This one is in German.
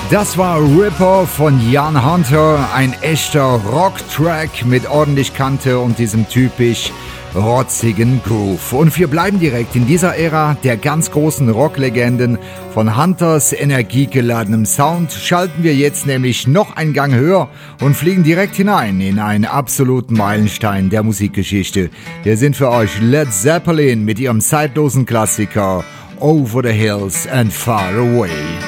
Das war Ripper von Jan Hunter, ein echter Rock-Track mit ordentlich Kante und diesem typisch rotzigen Groove. Und wir bleiben direkt in dieser Ära der ganz großen Rocklegenden. Von Hunters energiegeladenem Sound schalten wir jetzt nämlich noch einen Gang höher und fliegen direkt hinein in einen absoluten Meilenstein der Musikgeschichte. Hier sind für euch Led Zeppelin mit ihrem zeitlosen Klassiker Over the Hills and Far Away.